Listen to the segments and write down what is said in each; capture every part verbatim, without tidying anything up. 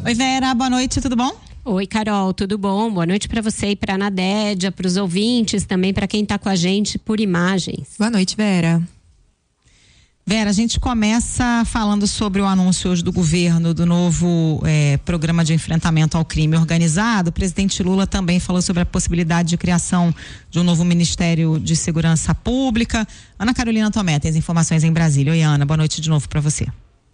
Oi, Vera, boa noite, tudo bom? Oi, Carol, tudo bom? Boa noite para você e para a Anadédia, para os ouvintes, também para quem está com a gente por imagens. Boa noite, Vera. Vera, a gente começa falando sobre o anúncio hoje do governo do novo eh, programa de enfrentamento ao crime organizado. O presidente Lula também falou sobre a possibilidade de criação de um novo Ministério de Segurança Pública. Ana Carolina Tomé tem as informações em Brasília. Oi, Ana, boa noite de novo para você.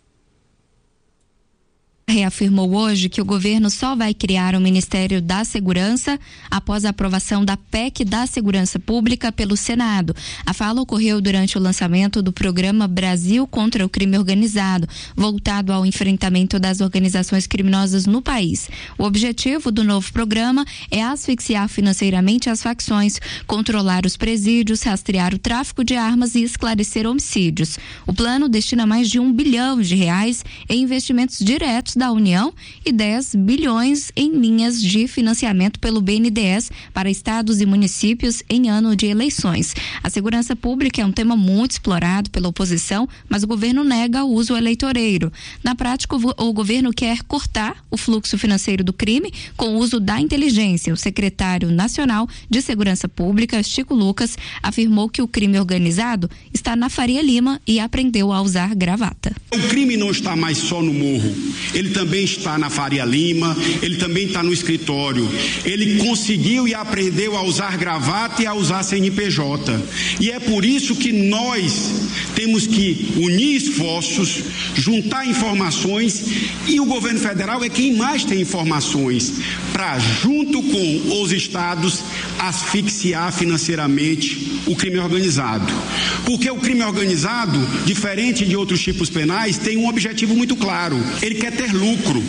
Reafirmou hoje que o governo só vai criar o Ministério da Segurança após a aprovação da P E C da Segurança Pública pelo Senado. A fala ocorreu durante o lançamento do programa Brasil contra o Crime Organizado, voltado ao enfrentamento das organizações criminosas no país. O objetivo do novo programa é asfixiar financeiramente as facções, controlar os presídios, rastrear o tráfico de armas e esclarecer homicídios. O plano destina mais de um bilhão de reais em investimentos diretos da União e dez bilhões em linhas de financiamento pelo B N D E S para estados e municípios em ano de eleições. A segurança pública é um tema muito explorado pela oposição, mas o governo nega o uso eleitoreiro. Na prática, o, o governo quer cortar o fluxo financeiro do crime com o uso da inteligência. O secretário nacional de Segurança Pública, Chico Lucas, afirmou que o crime organizado está na Faria Lima e aprendeu a usar gravata. O crime não está mais só no morro. Ele também está na Faria Lima, ele também está no escritório. Ele conseguiu e aprendeu a usar gravata e a usar C N P J. E é por isso que nós temos que unir esforços, juntar informações, e o governo federal é quem mais tem informações para, junto com os estados, asfixiar financeiramente o crime organizado. Porque o crime organizado, diferente de outros tipos penais, tem um objetivo muito claro. Ele quer ter lucro.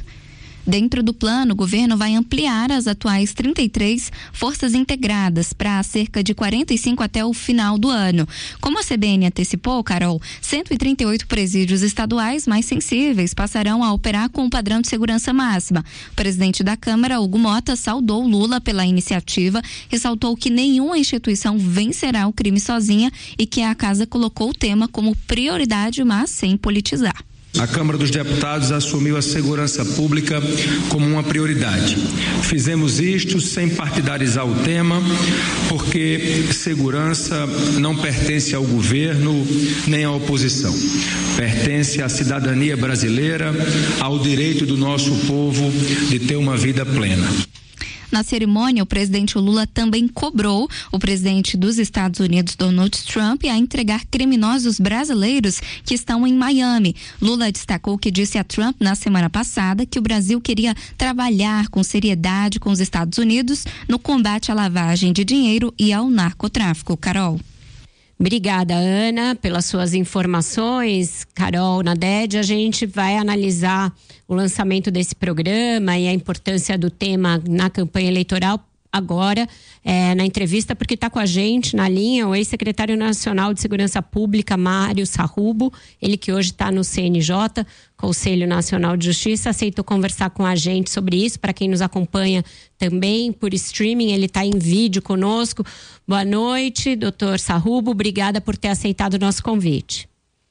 Dentro do plano, o governo vai ampliar as atuais trinta e três forças integradas para cerca de quarenta e cinco até o final do ano. Como a C B N antecipou, Carol, cento e trinta e oito presídios estaduais mais sensíveis passarão a operar com o padrão de segurança máxima. O presidente da Câmara, Hugo Mota, saudou Lula pela iniciativa, ressaltou que nenhuma instituição vencerá o crime sozinha e que a casa colocou o tema como prioridade, mas sem politizar. A Câmara dos Deputados assumiu a segurança pública como uma prioridade. Fizemos isto sem partidarizar o tema, porque segurança não pertence ao governo nem à oposição. Pertence à cidadania brasileira, ao direito do nosso povo de ter uma vida plena. Na cerimônia, o presidente Lula também cobrou o presidente dos Estados Unidos, Donald Trump, a entregar criminosos brasileiros que estão em Miami. Lula destacou que disse a Trump na semana passada que o Brasil queria trabalhar com seriedade com os Estados Unidos no combate à lavagem de dinheiro e ao narcotráfico. Carol. Obrigada, Ana, pelas suas informações. Carol, Naded, a gente vai analisar o lançamento desse programa e a importância do tema na campanha eleitoral agora, é, na entrevista, porque está com a gente na linha o ex-secretário nacional de Segurança Pública, Mário Sarrubo, ele que hoje está no C N J, Conselho Nacional de Justiça, aceitou conversar com a gente sobre isso. Para quem nos acompanha também por streaming, ele está em vídeo conosco. Boa noite, doutor Sarrubo, obrigada por ter aceitado o nosso convite.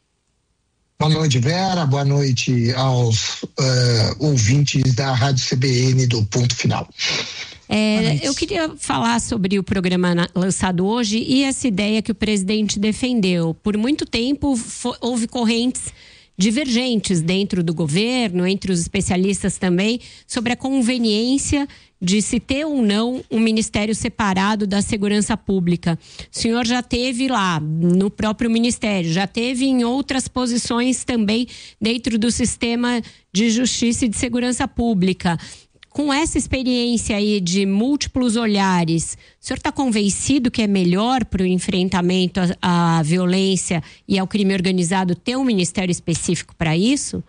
Boa noite, Vera, boa noite aos uh, ouvintes da Rádio C B N do Ponto Final. É, eu queria falar sobre o programa na, lançado hoje e essa ideia que o presidente defendeu. Por muito tempo fo, houve correntes divergentes dentro do governo, entre os especialistas também, sobre a conveniência de se ter ou não um ministério separado da segurança pública. O senhor já teve lá no próprio ministério, já teve em outras posições também dentro do sistema de justiça e de segurança pública. Com essa experiência aí de múltiplos olhares, o senhor está convencido que é melhor para o enfrentamento à, à violência e ao crime organizado ter um ministério específico para isso?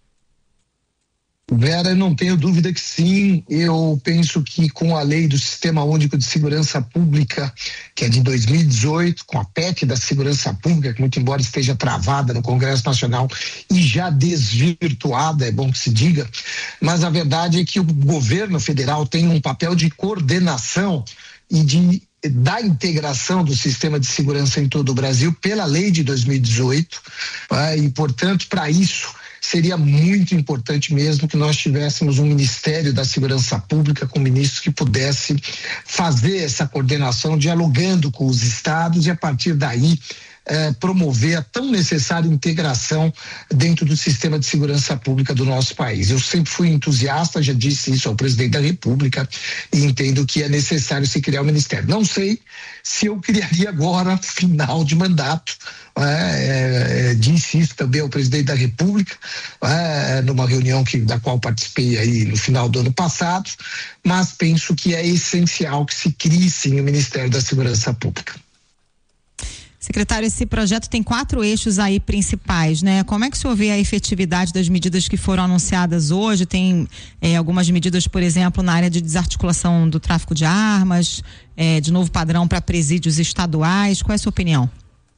Vera, eu não tenho dúvida que sim. Eu penso que com a lei do Sistema Único de Segurança Pública, que é de dois mil e dezoito, com a P E C da Segurança Pública, que muito embora esteja travada no Congresso Nacional e já desvirtuada, é bom que se diga, mas a verdade é que o governo federal tem um papel de coordenação e de da integração do sistema de segurança em todo o Brasil pela lei de dois mil e dezoito, e portanto, para isso seria muito importante mesmo que nós tivéssemos um Ministério da Segurança Pública com ministros que pudesse fazer essa coordenação, dialogando com os estados e a partir daí É, promover a tão necessária integração dentro do sistema de segurança pública do nosso país. Eu sempre fui entusiasta, já disse isso ao presidente da República e entendo que é necessário se criar o ministério. Não sei se eu criaria agora, final de mandato, é, é, disse isso também ao presidente da República, é, numa reunião que, da qual participei aí no final do ano passado, mas penso que é essencial que se crie sim o Ministério da Segurança Pública. Secretário, esse projeto tem quatro eixos aí principais, né? Como é que o senhor vê a efetividade das medidas que foram anunciadas hoje? Tem é, algumas medidas, por exemplo, na área de desarticulação do tráfico de armas, é, de novo padrão para presídios estaduais. Qual é a sua opinião?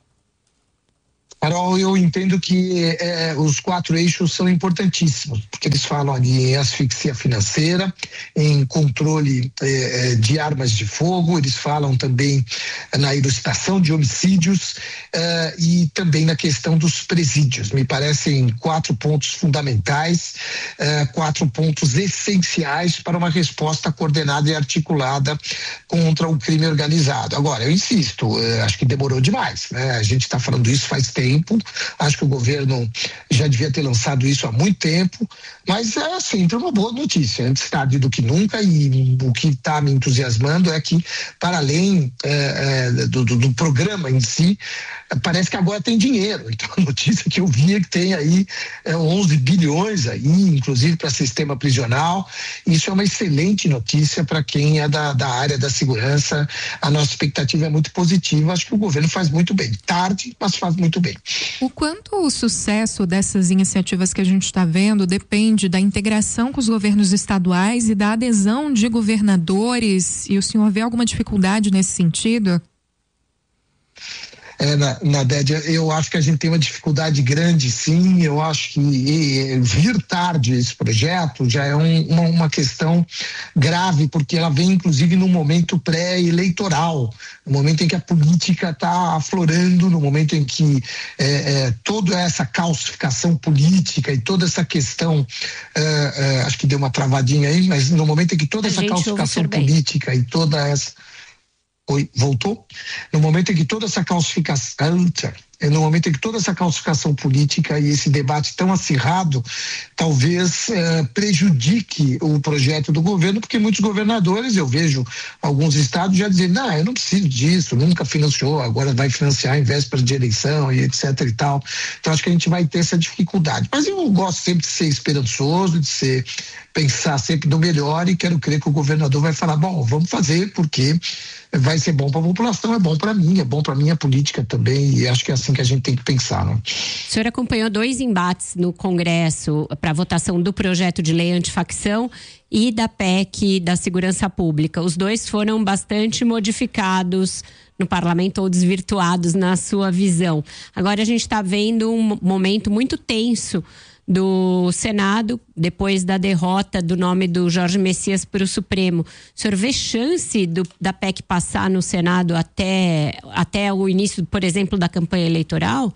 Carol, eu entendo que eh, os quatro eixos são importantíssimos, porque eles falam ali em asfixia financeira, em controle eh, de armas de fogo, eles falam também na elucidação de homicídios eh, e também na questão dos presídios. Me parecem quatro pontos fundamentais, eh, quatro pontos essenciais para uma resposta coordenada e articulada contra o crime organizado. Agora, eu insisto, eh, acho que demorou demais, né? A gente está falando isso faz tempo. Acho que o governo já devia ter lançado isso há muito tempo, mas é sempre uma boa notícia, antes tarde do que nunca, e o que está me entusiasmando é que, para além é, é, do, do, do programa em si, parece que agora tem dinheiro. Então a notícia que eu vi é que tem aí é, onze bilhões aí, inclusive para sistema prisional. Isso é uma excelente notícia para quem é da, da área da segurança. A nossa expectativa é muito positiva, acho que o governo faz muito bem, tarde, mas faz muito bem. O quanto o sucesso dessas iniciativas que a gente está vendo depende da integração com os governos estaduais e da adesão de governadores, e o senhor vê alguma dificuldade nesse sentido? É, na, na Dédia, eu acho que a gente tem uma dificuldade grande, sim. Eu acho que e, vir tarde esse projeto já é um, uma, uma questão grave, porque ela vem inclusive num momento pré-eleitoral, no momento em que a política está aflorando, no momento em que é, é, toda essa calcificação política e toda essa questão, é, é, acho que deu uma travadinha aí, mas no momento em que toda a essa calcificação política e toda essa Oi, voltou? No momento em que toda essa calcificação, no momento em que toda essa calcificação política e esse debate tão acirrado, talvez eh, prejudique o projeto do governo, porque muitos governadores, eu vejo alguns estados já dizendo, não, eu não preciso disso, nunca financiou, agora vai financiar em véspera de eleição e etc e tal. Então acho que a gente vai ter essa dificuldade. Mas eu gosto sempre de ser esperançoso, de ser, pensar sempre no melhor, e quero crer que o governador vai falar, bom, vamos fazer porque vai ser bom para a população, é bom para mim, é bom para a minha política também, e acho que é assim que a gente tem que pensar, né? O senhor acompanhou dois embates no Congresso para a votação do projeto de lei antifacção e da P E C da Segurança Pública. Os dois foram bastante modificados no parlamento ou desvirtuados na sua visão. Agora a gente está vendo um momento muito tenso do Senado, depois da derrota do nome do Jorge Messias para o Supremo. O senhor vê chance do, da P E C passar no Senado até, até o início, por exemplo, da campanha eleitoral?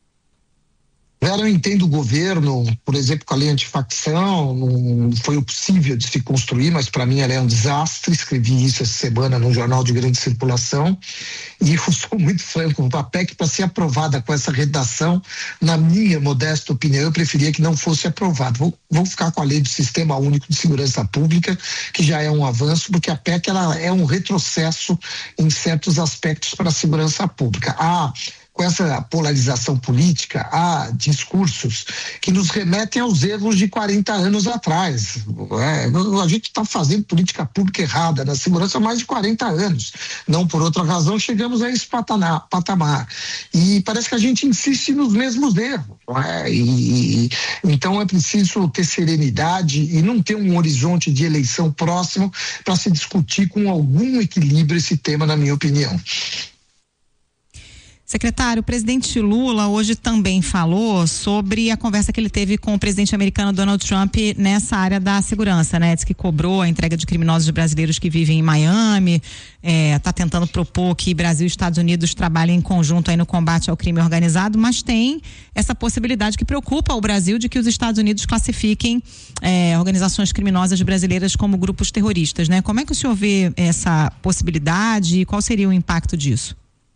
Eu entendo o governo, por exemplo, com a lei antifacção, não foi o possível de se construir, mas para mim ela é um desastre. Escrevi isso essa semana num jornal de grande circulação, e eu sou muito franco, a P E C para ser aprovada com essa redação, na minha modesta opinião, eu preferia que não fosse aprovada. Vou, vou ficar com a lei do Sistema Único de Segurança Pública, que já é um avanço, porque a P E C ela é um retrocesso em certos aspectos para a segurança pública. Ah, com essa polarização política, há discursos que nos remetem aos erros de quarenta anos atrás. É, a gente está fazendo política pública errada na segurança há mais de quarenta anos. Não por outra razão chegamos a esse patamar. E parece que a gente insiste nos mesmos erros. É? E, então é preciso ter serenidade e não ter um horizonte de eleição próximo para se discutir com algum equilíbrio esse tema, na minha opinião. Secretário, o presidente Lula hoje também falou sobre a conversa que ele teve com o presidente americano Donald Trump nessa área da segurança, né? Diz que cobrou a entrega de criminosos brasileiros que vivem em Miami, está é, tentando propor que Brasil e Estados Unidos trabalhem em conjunto aí no combate ao crime organizado, mas tem essa possibilidade que preocupa o Brasil de que os Estados Unidos classifiquem é, organizações criminosas brasileiras como grupos terroristas, né? Como é que o senhor vê essa possibilidade e qual seria o impacto disso?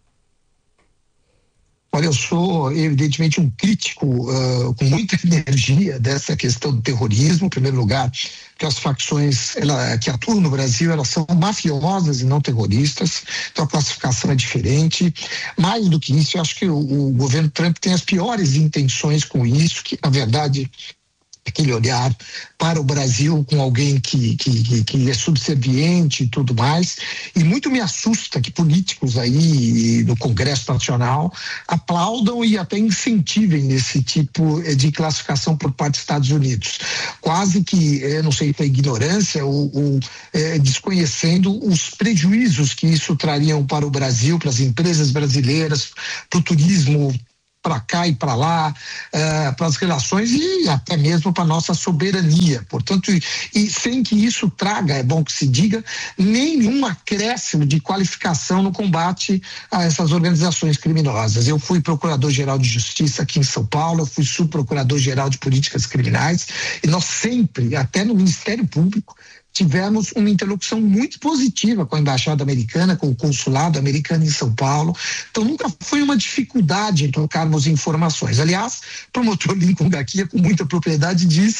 Olha, eu sou evidentemente um crítico uh, com muita energia dessa questão do terrorismo, em primeiro lugar, que as facções ela, que atuam no Brasil, elas são mafiosas e não terroristas, então a classificação é diferente. Mais do que isso, eu acho que o, o governo Trump tem as piores intenções com isso, que na verdade aquele olhar para o Brasil com alguém que, que, que é subserviente e tudo mais, e muito me assusta que políticos aí no Congresso Nacional aplaudam e até incentivem esse tipo de classificação por parte dos Estados Unidos, quase que, eu não sei, para ignorância ou, ou é, desconhecendo os prejuízos que isso trariam para o Brasil, para as empresas brasileiras, para o turismo para cá e para lá, uh, para as relações e até mesmo para a nossa soberania. Portanto, e, e sem que isso traga, é bom que se diga, nenhum acréscimo de qualificação no combate a essas organizações criminosas. Eu fui procurador-geral de Justiça aqui em São Paulo, eu fui subprocurador-geral de Políticas Criminais e nós sempre, até no Ministério Público, tivemos uma interlocução muito positiva com a Embaixada Americana, com o Consulado Americano em São Paulo. Então, nunca foi uma dificuldade em trocarmos informações. Aliás, o promotor Lincoln Gaquia, com muita propriedade, diz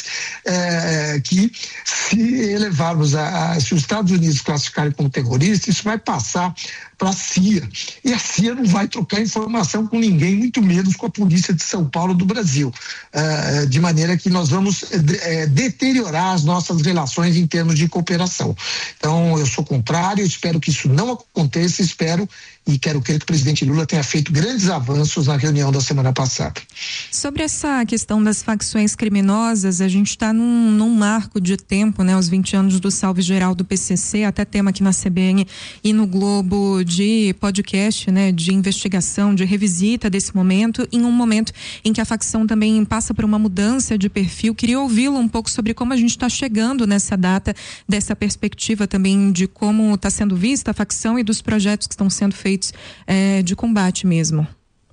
é, que se elevarmos a, a, se os Estados Unidos classificarem como terrorista, isso vai passar para a C I A. E a C I A não vai trocar informação com ninguém, muito menos com a Polícia de São Paulo do Brasil. Uh, de maneira que nós vamos uh, deteriorar as nossas relações em termos de cooperação. Então, eu sou contrário, espero que isso não aconteça, espero e quero crer que o presidente Lula tenha feito grandes avanços na reunião da semana passada. Sobre essa questão das facções criminosas, a gente está num, num marco de tempo, né? Os vinte anos do Salve Geral do P C C, até tema aqui na C B N e no Globo de podcast, né? De investigação, de revisita desse momento, em um momento em que a facção também passa por uma mudança de perfil. Queria ouvi-lo um pouco sobre como a gente está chegando nessa data, dessa perspectiva também de como está sendo vista a facção e dos projetos que estão sendo feitos É, de combate mesmo.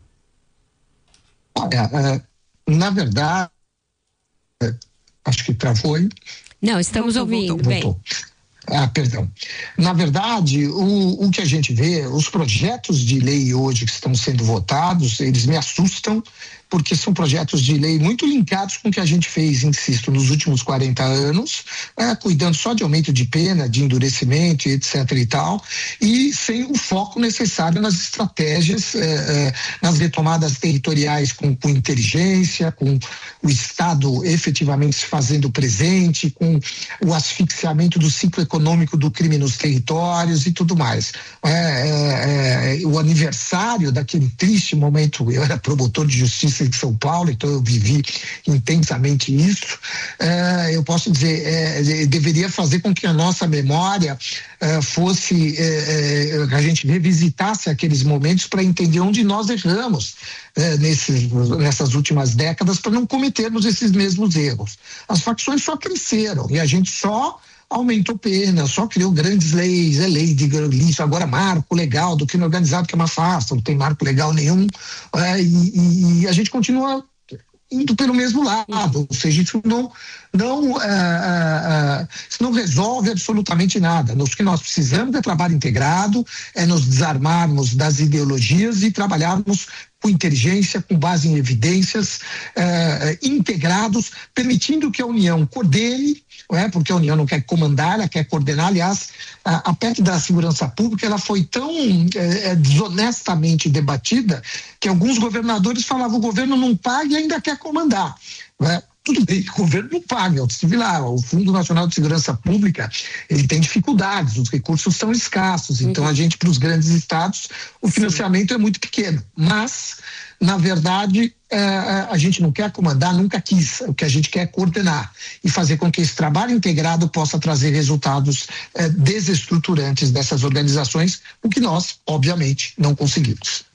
Olha, na verdade, acho que travou aí. Não, estamos voltou, ouvindo. Voltou, voltou. Ah, perdão. Na verdade, o, o que a gente vê, os projetos de lei hoje que estão sendo votados, eles me assustam, porque são projetos de lei muito linkados com o que a gente fez, insisto, nos últimos quarenta anos, é, cuidando só de aumento de pena, de endurecimento, etc e tal, e sem o foco necessário nas estratégias, é, é, nas retomadas territoriais com, com inteligência, com o Estado efetivamente se fazendo presente, com o asfixiamento do ciclo econômico do crime nos territórios e tudo mais. É, é, é, o aniversário daquele triste momento, eu era promotor de justiça de São Paulo, então eu vivi intensamente isso. É, eu posso dizer, é, deveria fazer com que a nossa memória é, fosse, é, é, a gente revisitasse aqueles momentos para entender onde nós erramos é, nesses, nessas últimas décadas, para não cometermos esses mesmos erros. As facções só cresceram e a gente só aumentou pena, só criou grandes leis, é lei de lixo, agora marco legal do crime organizado, que é uma farsa, não tem marco legal nenhum, é, e, e a gente continua indo pelo mesmo lado, ou seja, isso não, não, é, é, isso não resolve absolutamente nada. O que nós precisamos é trabalho integrado, é nos desarmarmos das ideologias e trabalharmos com inteligência, com base em evidências, eh, integrados, permitindo que a União coordene, é, porque a União não quer comandar, ela quer coordenar. Aliás, a, a P E C da segurança pública ela foi tão eh, desonestamente debatida que alguns governadores falavam: o governo não paga e ainda quer comandar. Né? Tudo bem, o governo não paga, eu estive lá, o Fundo Nacional de Segurança Pública, ele tem dificuldades, os recursos são escassos, então a gente, para os grandes estados, o financiamento Sim. é muito pequeno, mas, na verdade, é, a gente não quer comandar, nunca quis, o que a gente quer é coordenar e fazer com que esse trabalho integrado possa trazer resultados é, desestruturantes dessas organizações, o que nós, obviamente, não conseguimos.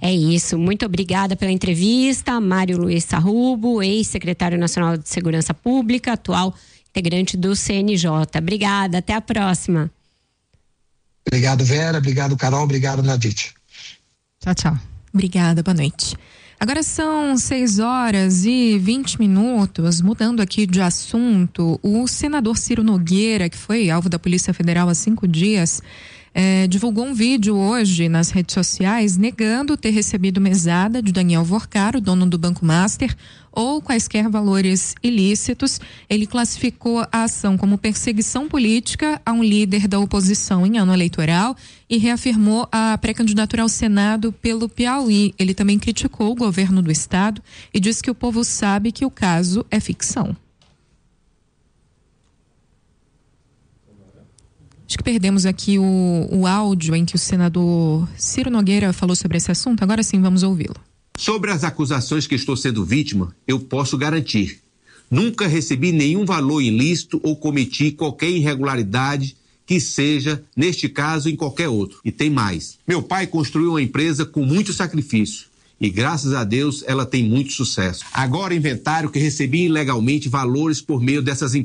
É isso, muito obrigada pela entrevista, Mário Luiz Sarrubo, ex-secretário nacional de Segurança Pública, atual integrante do C N J. Obrigada, até a próxima. Obrigado, Vera, obrigado, Carol, obrigado, Nadite. Tchau, tchau. Obrigada, boa noite. Agora são seis horas e vinte minutos, mudando aqui de assunto, o senador Ciro Nogueira, que foi alvo da Polícia Federal há cinco dias, É, divulgou um vídeo hoje nas redes sociais negando ter recebido mesada de Daniel Vorcaro, dono do Banco Master, ou quaisquer valores ilícitos. Ele classificou a ação como perseguição política a um líder da oposição em ano eleitoral e reafirmou a pré-candidatura ao Senado pelo Piauí. Ele também criticou o governo do estado e disse que o povo sabe que o caso é ficção. Acho que perdemos aqui o, o áudio em que o senador Ciro Nogueira falou sobre esse assunto. Agora sim, vamos ouvi-lo. Sobre as acusações que estou sendo vítima, eu posso garantir. Nunca recebi nenhum valor ilícito ou cometi qualquer irregularidade que seja, neste caso, em qualquer outro. E tem mais. Meu pai construiu uma empresa com muito sacrifício. E graças a Deus ela tem muito sucesso. Agora inventaram que recebi ilegalmente valores por meio dessas empresas.